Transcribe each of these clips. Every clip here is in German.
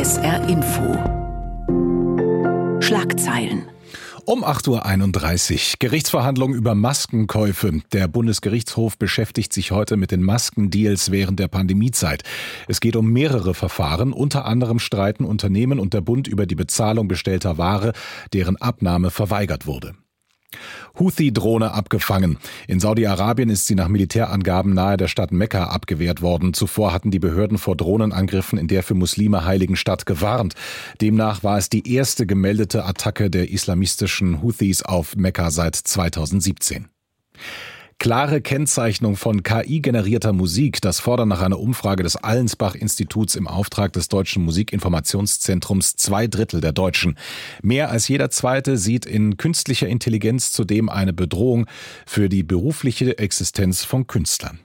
SR Info. Schlagzeilen. Um 8.31 Uhr. Gerichtsverhandlungen über Maskenkäufe. Der Bundesgerichtshof beschäftigt sich heute mit den Maskendeals während der Pandemiezeit. Es geht um mehrere Verfahren. Unter anderem streiten Unternehmen und der Bund über die Bezahlung bestellter Ware, deren Abnahme verweigert wurde. Houthi-Drohne abgefangen. In Saudi-Arabien ist sie nach Militärangaben nahe der Stadt Mekka abgewehrt worden. Zuvor hatten die Behörden vor Drohnenangriffen in der für Muslime heiligen Stadt gewarnt. Demnach war es die erste gemeldete Attacke der islamistischen Houthis auf Mekka seit 2017. Klare Kennzeichnung von KI-generierter Musik, das fordern nach einer Umfrage des Allensbach-Instituts im Auftrag des Deutschen Musikinformationszentrums 2/3 der Deutschen. Mehr als jeder Zweite sieht in künstlicher Intelligenz zudem eine Bedrohung für die berufliche Existenz von Künstlern.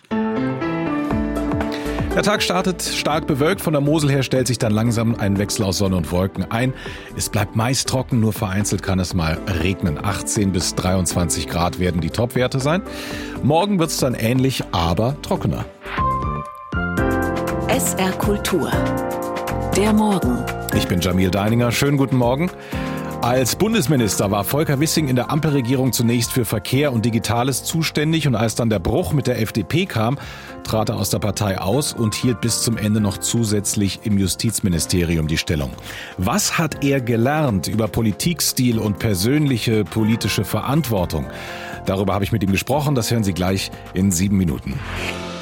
Der Tag startet stark bewölkt. Von der Mosel her stellt sich dann langsam ein Wechsel aus Sonne und Wolken ein. Es bleibt meist trocken, nur vereinzelt kann es mal regnen. 18 bis 23 Grad werden die Topwerte sein. Morgen wird es dann ähnlich, aber trockener. SR Kultur. Der Morgen. Ich bin Jamil Deininger. Schönen guten Morgen. Als Bundesminister war Volker Wissing in der Ampelregierung zunächst für Verkehr und Digitales zuständig und als dann der Bruch mit der FDP kam, trat er aus der Partei aus und hielt bis zum Ende noch zusätzlich im Justizministerium die Stellung. Was hat er gelernt über Politikstil und persönliche politische Verantwortung? Darüber habe ich mit ihm gesprochen, das hören Sie gleich in 7 Minuten.